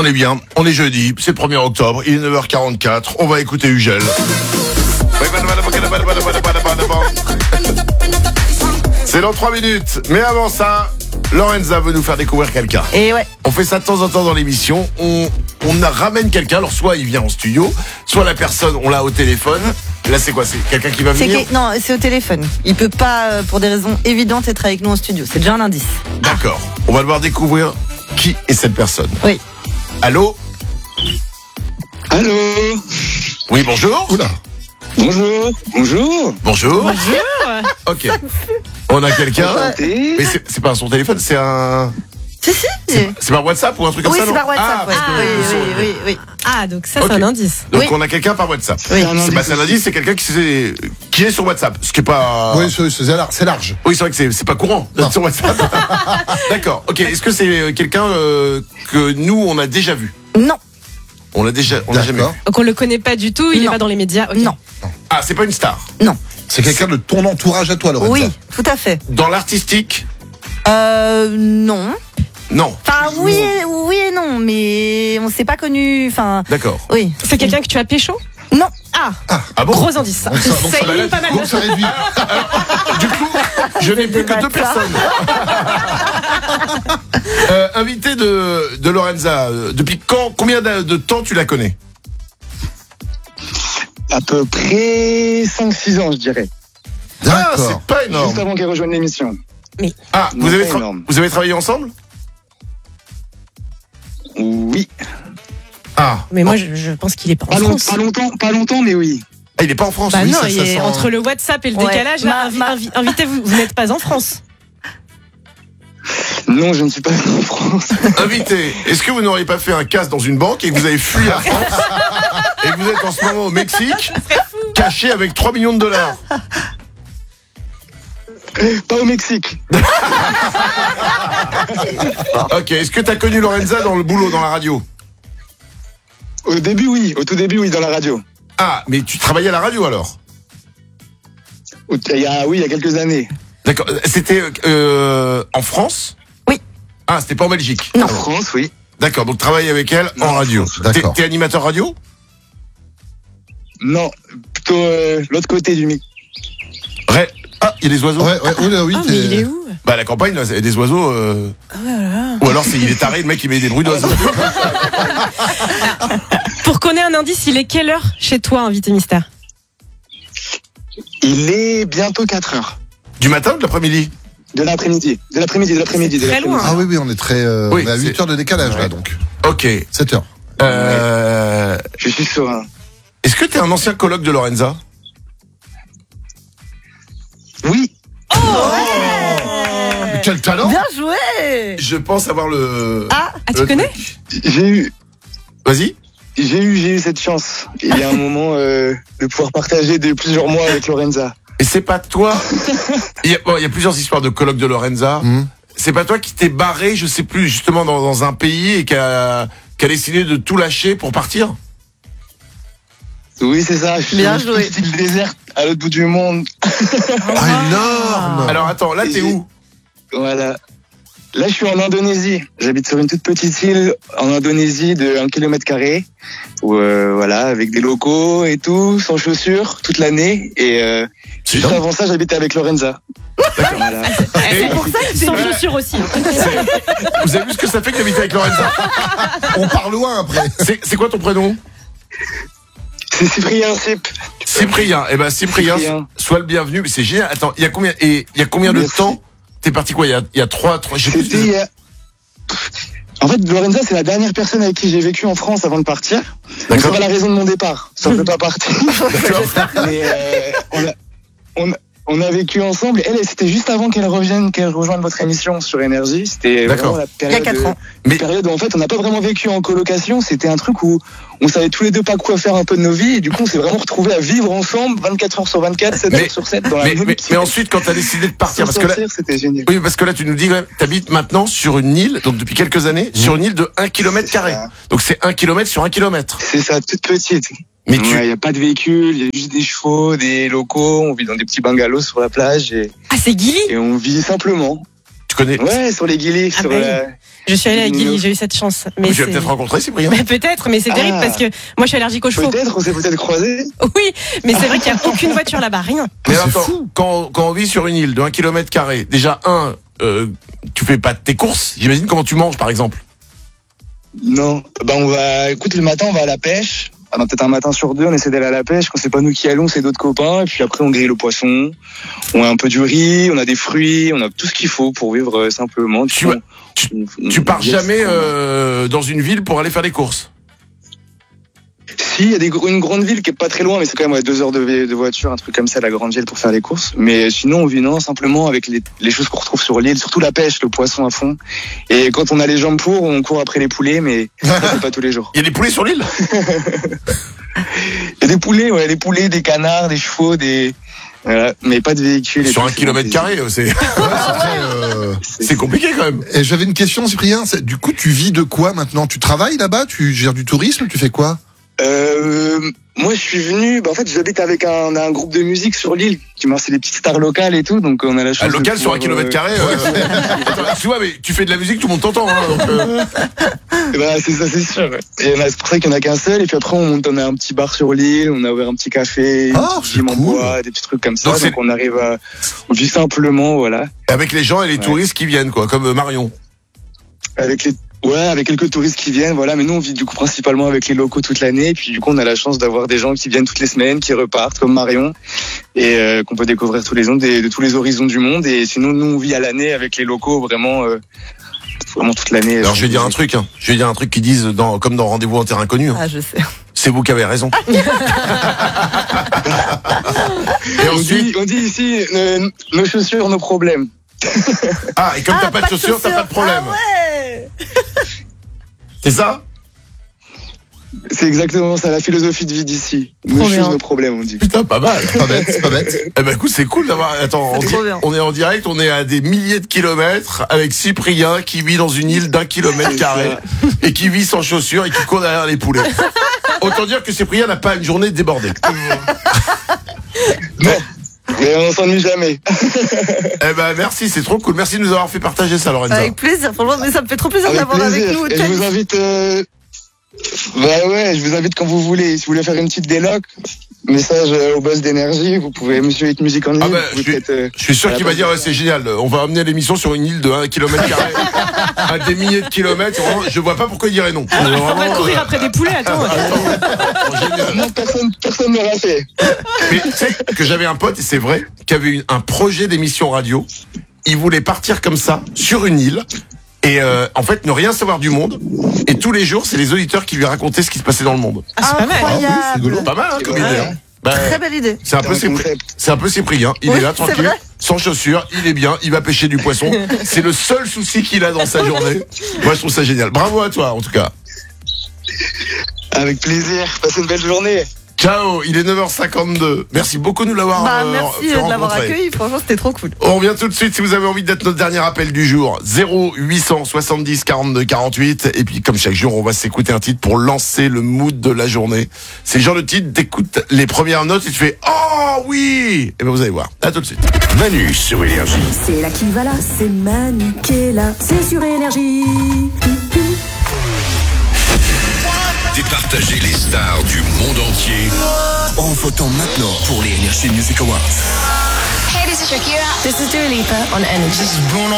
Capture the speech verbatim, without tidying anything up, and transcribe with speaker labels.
Speaker 1: on est bien, on est jeudi, c'est le premier octobre, il est neuf heures quarante-quatre, on va écouter Ugel. C'est dans trois minutes, mais avant ça, Lorenza veut nous faire découvrir quelqu'un.
Speaker 2: Et ouais.
Speaker 1: On fait ça de temps en temps dans l'émission, on, on ramène quelqu'un, alors soit il vient en studio, soit la personne, on l'a au téléphone. Là c'est quoi, c'est quelqu'un qui va
Speaker 2: C'est
Speaker 1: venir
Speaker 2: que- Non, c'est au téléphone. Il peut pas, euh, pour des raisons évidentes, être avec nous en studio. C'est déjà un indice.
Speaker 1: D'accord, on va devoir découvrir qui est cette personne.
Speaker 2: Oui.
Speaker 1: Allô?
Speaker 3: Allô.
Speaker 1: Oui, bonjour.
Speaker 4: Oula.
Speaker 3: Bonjour. Bonjour.
Speaker 1: Bonjour. Ok. On a quelqu'un.
Speaker 3: Enchanté.
Speaker 1: Mais c'est c'est pas son téléphone, c'est un.
Speaker 2: Si, si.
Speaker 1: C'est c'est par WhatsApp ou un truc comme
Speaker 2: Oui,
Speaker 1: ça,
Speaker 2: c'est
Speaker 1: non
Speaker 2: par WhatsApp.
Speaker 1: Ah,
Speaker 2: ouais.
Speaker 1: parce que
Speaker 2: oui,
Speaker 1: le son-
Speaker 2: oui, oui, oui.
Speaker 5: Ah, donc ça,
Speaker 1: Ok.
Speaker 5: c'est un indice.
Speaker 1: Donc
Speaker 2: Oui.
Speaker 1: on a quelqu'un par WhatsApp.
Speaker 2: Oui.
Speaker 3: C'est un
Speaker 1: C'est
Speaker 3: indice
Speaker 1: pas ça l'indice, c'est quelqu'un qui, s'est- qui est sur WhatsApp. Ce qui est pas.
Speaker 4: Oui, c'est, c'est large. C'est large.
Speaker 1: Oui, c'est vrai que c'est, c'est pas courant d'être
Speaker 4: Non.
Speaker 1: sur WhatsApp. D'accord. Ok. Est-ce que c'est euh, quelqu'un euh, que nous on a déjà vu?
Speaker 2: Non,
Speaker 1: On l'a déjà, on l'a jamais
Speaker 4: D'accord.
Speaker 1: vu.
Speaker 5: Donc on le connaît pas du tout, il est
Speaker 2: Non.
Speaker 5: pas dans les médias. ok.
Speaker 2: non,
Speaker 1: Ah, c'est pas une star.
Speaker 2: non.
Speaker 4: C'est quelqu'un de ton entourage à toi, Lorenza.
Speaker 2: Oui, tout à fait.
Speaker 1: Dans l'artistique?
Speaker 2: Euh, non.
Speaker 1: Non.
Speaker 2: Enfin, oui, et- oui et non, mais on s'est pas connu. Enfin,
Speaker 1: D'accord.
Speaker 2: oui.
Speaker 5: C'est quelqu'un que tu as pécho?
Speaker 2: Non.
Speaker 5: Ah,
Speaker 1: Ah bon?
Speaker 5: gros indice. Ça,
Speaker 4: Donc ça, donc
Speaker 5: Ça
Speaker 4: ça,
Speaker 5: élimine pas mal
Speaker 4: donc
Speaker 5: de
Speaker 4: ça
Speaker 5: choses.
Speaker 4: réduit.
Speaker 1: Du coup, je n'ai plus que deux
Speaker 2: débattre ça.
Speaker 1: personnes. euh, invité de, de Lorenza, euh, depuis quand, combien de, de temps tu la connais?
Speaker 3: À peu près cinq six ans, je dirais.
Speaker 1: Ah,
Speaker 4: D'accord.
Speaker 1: c'est pas
Speaker 3: Juste
Speaker 1: énorme.
Speaker 3: avant qu'elle rejoigne l'émission.
Speaker 1: Ah,
Speaker 3: Non,
Speaker 1: vous avez,
Speaker 3: pas
Speaker 1: tra-
Speaker 3: énorme.
Speaker 1: vous avez travaillé ensemble?
Speaker 3: Oui.
Speaker 1: Ah.
Speaker 5: Mais moi, je, je pense qu'il est pas en
Speaker 3: Pas, long-
Speaker 5: France.
Speaker 3: pas longtemps, pas longtemps, mais oui.
Speaker 1: Ah, il est pas en France.
Speaker 5: Bah
Speaker 1: oui,
Speaker 5: non,
Speaker 1: ça,
Speaker 5: il
Speaker 1: ça
Speaker 5: est
Speaker 1: sent-
Speaker 5: entre le WhatsApp et le
Speaker 2: Ouais.
Speaker 5: décalage. Là,
Speaker 2: Ma-
Speaker 5: invi-
Speaker 2: ma-
Speaker 5: invi- invitez-vous, vous n'êtes pas en France.
Speaker 3: Non, je ne suis pas en France.
Speaker 1: Invité, est-ce que vous n'auriez pas fait un casse dans une banque et que vous avez fui la France et que vous êtes en ce moment au Mexique, caché avec trois millions de dollars?
Speaker 3: Pas au Mexique.
Speaker 1: Ok, est-ce que tu as connu Lorenza dans le boulot, dans la radio?
Speaker 3: Au début, oui. Au tout début, oui, dans la radio.
Speaker 1: Ah, mais tu travaillais à la radio alors?
Speaker 3: Au- Il y a, oui, il y a quelques années.
Speaker 1: D'accord, c'était euh, en France?
Speaker 2: Oui.
Speaker 1: Ah, c'était pas en Belgique?
Speaker 2: Non.
Speaker 3: En France, oui.
Speaker 1: D'accord, donc travailler avec elle
Speaker 3: Non,
Speaker 1: en radio.
Speaker 4: d'accord.
Speaker 1: T'es, t'es animateur radio?
Speaker 3: Non, plutôt euh, l'autre côté du micro.
Speaker 1: Ré- Ah, il y a des oiseaux?
Speaker 4: Ouais, ouais, oula, oui,
Speaker 5: Ah,
Speaker 4: t'es-
Speaker 5: mais il est où?
Speaker 1: Bah, à la campagne, là, il y a des oiseaux. euh, Ou alors, c'est, il est taré, le mec, il met des bruits d'oiseaux.
Speaker 5: Pour qu'on ait un indice, il est quelle heure chez toi, invité mystère?
Speaker 3: Il est bientôt quatre heures.
Speaker 1: Du matin ou de l'après-midi?
Speaker 3: De l'après-midi. De l'après-midi, de l'après-midi.
Speaker 5: C'est
Speaker 3: de
Speaker 5: très
Speaker 3: l'après-midi.
Speaker 5: loin.
Speaker 4: Ah oui, oui, on est très. euh,
Speaker 1: Oui,
Speaker 4: on est à
Speaker 1: c'est-
Speaker 4: huit heures de décalage, là,
Speaker 1: Ouais.
Speaker 4: donc.
Speaker 1: Ok.
Speaker 4: sept heures.
Speaker 1: Euh,
Speaker 3: Je suis serein.
Speaker 1: Est-ce que t'es un ancien coloc de Lorenza?
Speaker 3: Oui.
Speaker 4: Mais quel talent!
Speaker 2: Bien joué.
Speaker 1: Je pense avoir le.
Speaker 2: Ah,
Speaker 5: Ah, tu
Speaker 1: le
Speaker 5: connais?
Speaker 1: truc.
Speaker 3: J'ai eu,
Speaker 1: Vas-y.
Speaker 3: j'ai eu, j'ai eu cette chance. Il y a un moment euh, de pouvoir partager de plusieurs mois avec Lorenza.
Speaker 1: Et c'est pas toi. Il y a, bon, il y a plusieurs histoires de colocs de Lorenza.
Speaker 4: Hum.
Speaker 1: C'est pas toi qui t'es barré, je sais plus, justement dans, dans un pays et qui a, qui a décidé de tout lâcher pour partir?
Speaker 3: Oui, c'est ça. Je suis
Speaker 2: Bien
Speaker 3: sur
Speaker 2: joué.
Speaker 3: une petite île déserte à l'autre bout du monde.
Speaker 4: Ah, énorme!
Speaker 1: Alors attends, là t'es où?
Speaker 3: Voilà. Là, je suis en Indonésie. J'habite sur une toute petite île en Indonésie de un kilomètre carré. Où, euh, voilà, avec des locaux et tout, sans chaussures, toute l'année. Et euh,
Speaker 1: C'est
Speaker 3: juste
Speaker 1: dingue.
Speaker 3: avant ça, j'habitais avec Lorenza. Voilà.
Speaker 1: Et
Speaker 2: pour ça que
Speaker 5: Sans
Speaker 2: c'est-
Speaker 5: chaussures aussi.
Speaker 1: vous avez vu ce que ça fait que d'habiter avec Lorenza?
Speaker 4: On part loin après.
Speaker 1: C'est, c'est quoi ton prénom?
Speaker 3: C'est Cyprien Cyp.
Speaker 1: Cyprien. Eh ben Cyprien,
Speaker 3: Cyprien.
Speaker 1: sois le bienvenu. Mais c'est génial. Attends, il y a combien et il y a combien de
Speaker 3: Merci.
Speaker 1: temps t'es parti quoi? Il y a, il y a trois, trois. Je sais plus.
Speaker 3: C'était il y a- En fait, Lorenza, c'est la dernière personne avec qui j'ai vécu en France avant de partir. Donc,
Speaker 1: D'accord.
Speaker 3: c'est pas la raison de mon départ. Ça ne peut pas partir. Mais euh, on, a, on, a, on a vécu ensemble. Elle, c'était juste avant qu'elle revienne, qu'elle rejoigne votre émission sur Énergie. C'était
Speaker 1: D'accord.
Speaker 3: vraiment la
Speaker 2: Il y a
Speaker 3: période,
Speaker 2: quatre ans.
Speaker 1: Mais-
Speaker 3: période où en fait, on n'a pas vraiment vécu en colocation. C'était un truc où on savait tous les deux pas quoi faire un peu de nos vies. Et du coup, on s'est vraiment retrouvés à vivre ensemble vingt-quatre heures sur vingt-quatre, sept
Speaker 1: Mais-
Speaker 3: heures sur sept dans la
Speaker 1: Mais,
Speaker 3: même
Speaker 1: mais,
Speaker 3: petite-
Speaker 1: mais ensuite, quand t'as décidé de partir,
Speaker 3: sans
Speaker 1: parce que là,
Speaker 3: sortir, c'était génial.
Speaker 1: oui, parce que là, tu nous dis, ouais, t'habites maintenant sur une île, donc depuis quelques années, sur une île de un kilomètre carré.
Speaker 3: ça.
Speaker 1: Donc c'est un kilomètre sur un kilomètre.
Speaker 3: C'est ça, toute petite.
Speaker 1: Mais
Speaker 3: Il
Speaker 1: tu,
Speaker 3: n'y a pas de véhicule, il y a juste des chevaux, des locaux, on vit dans des petits bungalows sur la plage et,
Speaker 5: Ah, c'est Gilly?
Speaker 3: et on vit simplement.
Speaker 1: tu connais,
Speaker 3: Ouais, sur les guillis,
Speaker 5: Ah
Speaker 3: sur
Speaker 5: bah
Speaker 3: la...
Speaker 5: Je suis allée avec
Speaker 3: Nino.
Speaker 5: Guy, j'ai eu cette chance. Mais
Speaker 1: Tu vas
Speaker 5: c'est-
Speaker 1: peut-être rencontrer Cyprien.
Speaker 5: Mais peut-être, mais c'est terrible
Speaker 3: Ah.
Speaker 5: parce que moi je suis allergique aux chevaux.
Speaker 3: Peut-être, on s'est peut-être croisés.
Speaker 5: Oui, mais c'est vrai qu'il n'y a aucune voiture là-bas, rien.
Speaker 1: Mais
Speaker 4: c'est
Speaker 1: attends,
Speaker 4: fou.
Speaker 1: quand, quand on vit sur une île de un kilomètre carré, déjà, un, euh, tu fais pas tes courses. J'imagine comment tu manges, par exemple.
Speaker 3: Non. Bah, on va, écoute, le matin, on va à la pêche. Ah, non, peut-être un matin sur deux, on essaie d'aller à la pêche. Quand c'est pas nous qui allons, c'est d'autres copains. Et puis après, on grille le poisson. On a un peu du riz, on a des fruits, on a tout ce qu'il faut pour vivre euh, simplement.
Speaker 1: Tu, vas- tu, tu pars jamais euh, dans une ville pour aller faire des courses.
Speaker 3: Si, il y a des, gros- une grande ville qui est pas très loin, mais c'est quand même ouais, deux heures de, de voiture, un truc comme ça, la grande ville pour faire les courses. Mais sinon, on vit non, simplement avec les, les choses qu'on retrouve sur l'île, surtout la pêche, le poisson à fond. Et quand on a les jambes pour, on court après les poulets, mais ça, c'est pas tous les jours.
Speaker 1: Il y a des poulets sur l'île.
Speaker 3: Il y a des poulets, ouais, des poulets, des canards, des chevaux, des, voilà, mais pas de véhicules. et
Speaker 1: Sur
Speaker 3: tout,
Speaker 1: un
Speaker 3: c'est
Speaker 1: kilomètre
Speaker 3: bon,
Speaker 1: carré, c'est
Speaker 4: Ouais, c'est très, euh,
Speaker 1: c'est compliqué quand même.
Speaker 4: Et j'avais une question, Cyprien. C'est- Du coup, tu vis de quoi maintenant? Tu travailles là-bas? Tu gères du tourisme? Tu fais quoi?
Speaker 3: Euh, moi, je suis venu. Bah, en fait, j'habite avec un, on a un groupe de musique sur l'île qui c'est des petites stars locales et tout, donc on a la chance.
Speaker 1: Un
Speaker 3: de
Speaker 1: local sur un
Speaker 3: pouvoir,
Speaker 1: kilomètre carré. euh, Attends, tu vois, mais tu fais de la musique, tout le monde t'entend. Hein, donc, euh,
Speaker 3: euh, bah, c'est ça, c'est sûr. Ouais. Et on a- c'est pour ça qu'il n'y en a qu'un seul. Et puis après, on monte, on a un petit bar sur l'île, on a ouvert un petit café,
Speaker 4: Oh,
Speaker 3: un petit
Speaker 4: c'est
Speaker 3: gym en
Speaker 4: cool.
Speaker 3: bois, des petits trucs comme ça.
Speaker 1: Donc,
Speaker 3: Donc,
Speaker 1: c'est-
Speaker 3: on arrive à, on vit simplement, voilà,
Speaker 1: avec les gens et les
Speaker 3: Ouais.
Speaker 1: touristes qui viennent, quoi, comme euh, Marion.
Speaker 3: avec les, ouais, avec quelques touristes qui viennent, voilà. Mais nous, on vit du coup principalement avec les locaux toute l'année. Et puis du coup, on a la chance d'avoir des gens qui viennent toutes les semaines, qui repartent, comme Marion, et euh, qu'on peut découvrir tous les ans, des- de tous les horizons du monde. Et sinon, nous, on vit à l'année avec les locaux, vraiment, euh, vraiment toute l'année.
Speaker 1: Alors je vais dire un truc, hein. je vais dire un truc qu'ils disent dans, comme dans Rendez-vous en terrain inconnu. Hein.
Speaker 2: Ah, je sais.
Speaker 1: C'est vous qui avez raison. Et
Speaker 3: On
Speaker 1: ensuite,
Speaker 3: dit, on dit ici, euh, nos chaussures, nos problèmes.
Speaker 1: ah, et comme t'as
Speaker 2: Ah,
Speaker 1: pas de chaussures, t'as pas de problème.
Speaker 2: Ah ouais.
Speaker 1: C'est ça?
Speaker 3: C'est exactement ça, la philosophie de vie d'ici. Nos
Speaker 5: Trop
Speaker 3: choses,
Speaker 5: bien.
Speaker 3: nos problèmes, on dit.
Speaker 1: Putain, pas mal.
Speaker 4: Pas bête, c'est pas bête.
Speaker 1: Eh ben écoute, c'est cool d'avoir. Attends, on,
Speaker 2: C'est
Speaker 1: dit-
Speaker 2: trop bien.
Speaker 1: on est en direct, on est à des milliers de kilomètres avec Cyprien qui vit dans une île d'un kilomètre
Speaker 3: C'est
Speaker 1: carré
Speaker 3: ça.
Speaker 1: et qui vit sans chaussures et qui court derrière les poulets. Autant dire que Cyprien n'a pas une journée débordée.
Speaker 3: Non, mais on s'ennuie jamais.
Speaker 1: Eh ben merci, c'est trop cool. Merci de nous avoir fait partager ça, Lorenza.
Speaker 2: Avec plaisir, franchement, mais ça me fait trop plaisir
Speaker 3: Avec
Speaker 2: d'avoir avec
Speaker 3: plaisir.
Speaker 2: nous.
Speaker 3: Et je vous invite, euh... bah ouais, je vous invite quand vous voulez. Si vous voulez faire une petite déloc, message euh, au boss d'énergie, vous pouvez, monsieur Hit Music en ligne.
Speaker 1: Ah bah,
Speaker 3: vous
Speaker 1: je suis-
Speaker 3: faites, euh,
Speaker 1: Je suis sûr qu'il va
Speaker 3: Ah,
Speaker 1: dire ouais, c'est génial. On va amener l'émission sur une île de un kilomètre carré à des milliers de kilomètres. Vraiment, je vois pas pourquoi il dirait non.
Speaker 5: On va
Speaker 1: Vraiment,
Speaker 5: courir
Speaker 1: euh,
Speaker 5: après des poulets, attends.
Speaker 1: attends, génial.
Speaker 3: non, personne, personne ne l'a fait.
Speaker 1: Mais tu sais que j'avais un pote, et c'est vrai, qui avait une- un projet d'émission radio. Il voulait partir comme ça, sur une île, et euh, en fait ne rien savoir du monde. Et tous les jours, c'est les auditeurs qui lui racontaient ce qui se passait dans le monde.
Speaker 5: Ah, c'est pas mal.
Speaker 4: Ah oui, c'est
Speaker 2: Incroyable.
Speaker 4: rigolo.
Speaker 1: Pas mal, hein, comme
Speaker 3: Ouais.
Speaker 1: idée. hein. Bah,
Speaker 2: Très belle idée.
Speaker 1: c'est un peu
Speaker 3: C'est un
Speaker 1: Cyprien.
Speaker 3: concept.
Speaker 1: C'est un peu Cyprien. Il
Speaker 2: Oui,
Speaker 1: est là
Speaker 2: c'est
Speaker 1: tranquille,
Speaker 2: vrai.
Speaker 1: sans chaussures, il est bien, il va pêcher du poisson. C'est le seul souci qu'il a dans sa journée. Moi, je trouve ça génial. Bravo à toi, en tout cas.
Speaker 3: Avec plaisir. Passez une belle journée.
Speaker 1: Ciao, il est neuf heures cinquante-deux. Merci beaucoup de nous l'avoir
Speaker 2: Bah,
Speaker 1: euh,
Speaker 2: merci
Speaker 1: fait
Speaker 2: de l'avoir
Speaker 1: rencontrer.
Speaker 2: accueilli. Franchement, c'était trop cool.
Speaker 1: On revient tout de suite si vous avez envie d'être notre dernier appel du jour. zéro huit cent soixante-dix quarante-deux quarante-huit. Et puis, comme chaque jour, on va s'écouter un titre pour lancer le mood de la journée. C'est le genre de titre, t'écoutes les premières notes et tu fais « Oh oui !» Et ben vous allez voir. À tout de suite.
Speaker 6: Manu sur Énergie.
Speaker 7: C'est là qui va là, c'est Manu qui est là, c'est sur Énergie.
Speaker 6: Départager les stars du monde entier en votant maintenant pour les Energy Music Awards.
Speaker 8: Hey, this is Shakira.
Speaker 7: This is Dua Lipa on Energy.